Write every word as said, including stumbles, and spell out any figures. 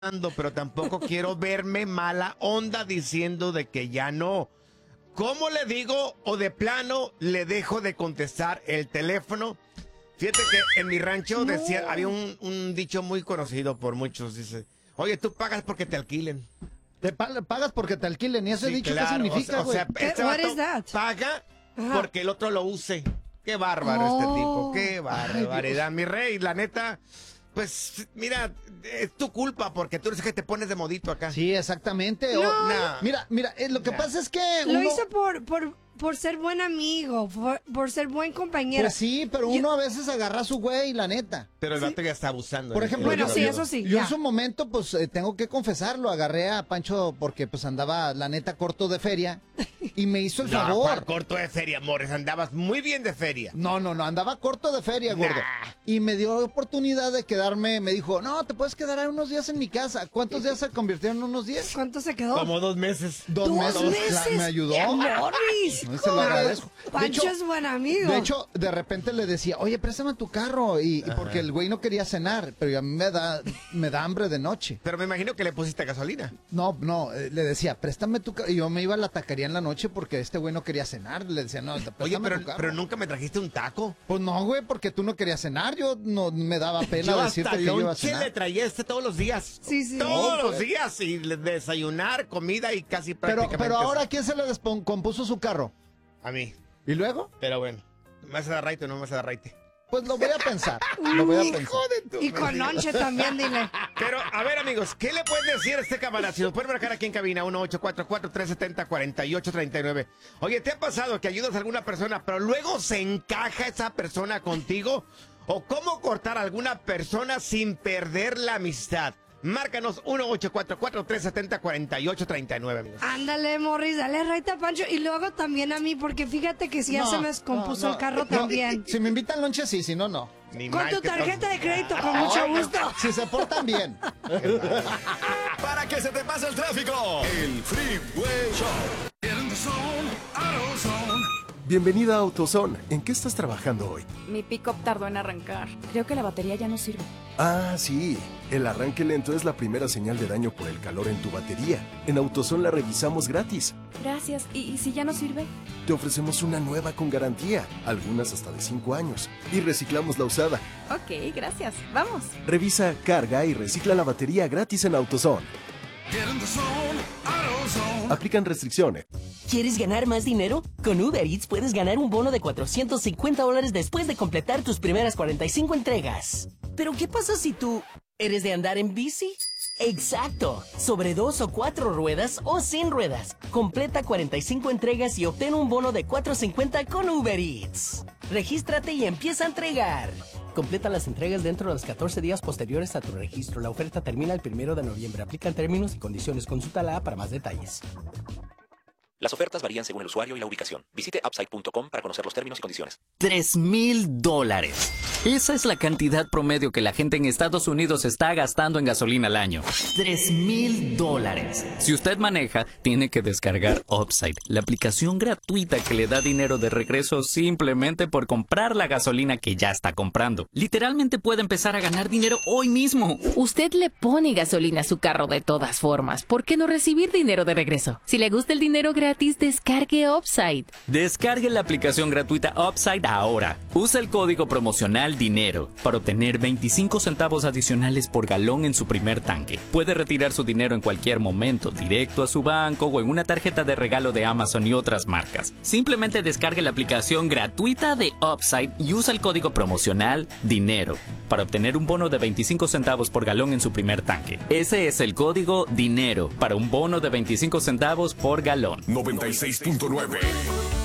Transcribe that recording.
pero tampoco quiero verme mala onda diciendo de que ya no. ¿Cómo le digo o de plano le dejo de contestar el teléfono? Fíjate que en mi rancho no. decía, había un, un dicho muy conocido por muchos, dice, oye, tú pagas porque te alquilen. Te pagas porque te alquilen, ¿y ese Sí, dicho claro. qué significa, o, güey? o sea, este vato paga Ajá. porque el otro lo use. Qué bárbaro oh. este tipo, qué barbaridad, mi rey, la neta. Pues, mira, es tu culpa porque tú eres que te pones de modito acá. Sí, exactamente. No. O, Nah. Mira, mira, eh, lo que Nah. pasa es que Lo uno... hizo por, por, por ser buen amigo, por, por ser buen compañero. Pues sí, pero Yo- uno a veces agarra a su güey, la neta. Pero el vato ya está abusando. Por ¿eh? ejemplo, Bueno, yo, sí, yo- eso sí, yo ya. en su momento, pues, eh, tengo que confesarlo, agarré a Pancho porque, pues, andaba, la neta, corto de feria y me hizo el No, favor. ¿cuál corto de feria, Morris? Andabas muy bien de feria. No, no, no, andaba corto de feria, gordo. Nah. Y me dio oportunidad de quedarme, me dijo, no, te puedes quedar unos días en mi casa. ¿Cuántos días se convirtieron en unos días? ¿Cuánto se quedó? Como dos meses. Dos, ¿Dos meses. meses? La- me ayudó. ¡Qué Morris! No, se lo agradezco. De Pancho hecho, es buen amigo. De hecho, de repente le decía, oye, préstame tu carro. Y, y porque el güey no quería cenar, pero a mí me da, me da hambre de noche. Pero me imagino que le pusiste gasolina. No, no, eh, le decía, préstame tu carro. Y yo me iba a la taquería en la noche porque este güey no quería cenar. Le decía, no, préstame Oye, pero, tu carro. pero nunca me trajiste un taco. Pues no, güey, porque tú no querías cenar. Yo no me daba pena Yo decirte hasta que yo iba a lonche cenar. le traía este todos los días. Sí, sí. Todos No, los pues. días. Y le- desayunar, comida y casi Pero, prácticamente. pero ahora, ¿quién se le descompuso su carro? A mí. ¿Y luego? Pero bueno. ¿Me vas a dar raite o no me vas a dar raite? Pues lo voy a pensar. Lo voy a pensar. Hijo de tu Y con madre. lonche también, dile. Pero, a ver, amigos, ¿qué le puedes decir a este camarada? Si nos pueden marcar aquí en cabina, uno ocho cuatro cuatro, tres siete cero, cuatro ocho tres nueve. Oye, ¿te ha pasado que ayudas a alguna persona, pero luego se encaja esa persona contigo? ¿O cómo cortar a alguna persona sin perder la amistad? Márcanos uno ocho cuatro cuatro, tres siete cero, cuatro ocho tres nueve, amigos. Ándale, Morris, dale raite a Pancho y luego también a mí, porque fíjate que si ya No, se me descompuso no, no. el carro No, también. Si me invitan lonche, sí, si no, no. Ni Con mal tu que tarjeta todos- de crédito, con mucho gusto. Si se portan bien. Para que se te pase el tráfico, el Freeway Show. Bienvenida a AutoZone. ¿En qué estás trabajando hoy? Mi pick-up tardó en arrancar. Creo que la batería ya no sirve. Ah, sí. El arranque lento es la primera señal de daño por el calor en tu batería. En AutoZone la revisamos gratis. Gracias. ¿Y, y si ya no sirve? Te ofrecemos una nueva con garantía, algunas hasta de cinco años. Y reciclamos la usada. Ok, gracias. Vamos. Revisa, carga y recicla la batería gratis en AutoZone. Aplican restricciones. ¿Quieres ganar más dinero? Con Uber Eats puedes ganar un bono de cuatrocientos cincuenta dólares después de completar tus primeras cuarenta y cinco entregas. ¿Pero qué pasa si tú eres de andar en bici? ¡Exacto! Sobre dos o cuatro ruedas o sin ruedas. Completa cuarenta y cinco entregas y obtén un bono de cuatrocientos cincuenta con Uber Eats. Regístrate y empieza a entregar. Completa las entregas dentro de los catorce días posteriores a tu registro. La oferta termina el primero de noviembre. Aplican términos y condiciones. Consulta la para más detalles. Las ofertas varían según el usuario y la ubicación. Visite upside punto com para conocer los términos y condiciones. Tres mil dólares. Esa es la cantidad promedio que la gente en Estados Unidos está gastando en gasolina al año. Tres mil dólares. Si usted maneja, tiene que descargar Upside, la aplicación gratuita que le da dinero de regreso simplemente por comprar la gasolina que ya está comprando. Literalmente puede empezar a ganar dinero hoy mismo. Usted le pone gasolina a su carro de todas formas. ¿Por qué no recibir dinero de regreso? Si le gusta el dinero gratis, descargue Upside. Descargue la aplicación gratuita Upside ahora. Usa el código promocional DINERO para obtener veinticinco centavos adicionales por galón en su primer tanque. Puede retirar su dinero en cualquier momento, directo a su banco o en una tarjeta de regalo de Amazon y otras marcas. Simplemente descargue la aplicación gratuita de Upside y usa el código promocional DINERO para obtener un bono de veinticinco centavos por galón en su primer tanque. Ese es el código DINERO para un bono de veinticinco centavos por galón. noventa y seis punto nueve